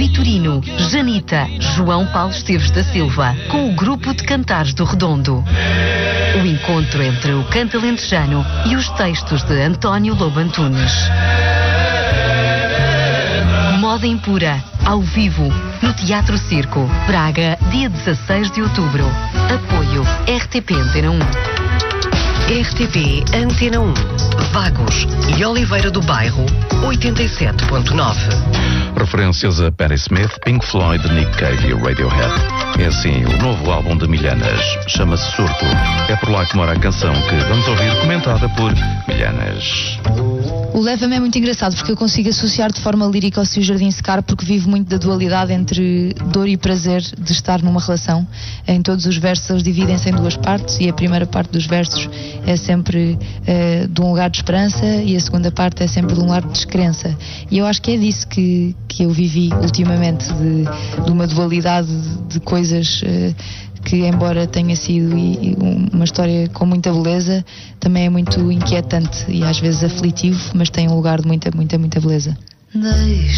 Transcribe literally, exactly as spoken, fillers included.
Vitorino, Janita, João Paulo Esteves da Silva, com o grupo de cantares do Redondo. O encontro entre o canto alentejano e os textos de António Lobo Antunes. Moda Impura, ao vivo, no Teatro Circo, Braga, dia dezasseis de outubro. Apoio R T P Antena um. R T P Antena um, Vagos e Oliveira do Bairro, oitenta e sete ponto nove. Referências a Patti Smith, Pink Floyd, Nick Cave e Radiohead. É assim, o novo álbum de Milhanas chama-se Surto. É por lá que mora a canção que vamos ouvir, comentada por Milhanas. O Leva-me é muito engraçado porque eu consigo associar de forma lírica ao Se o Jardim Secar, porque vivo muito da dualidade entre dor e prazer de estar numa relação. Em todos os versos eles dividem-se em duas partes e a primeira parte dos versos é sempre uh, de um lugar de esperança e a segunda parte é sempre de um lugar de descrença. E eu acho que é disso que, que eu vivi ultimamente, de, de uma dualidade de, de coisas uh, que, embora tenha sido uma história com muita beleza, também é muito inquietante e às vezes aflitivo, mas tem um lugar de muita, muita, muita beleza.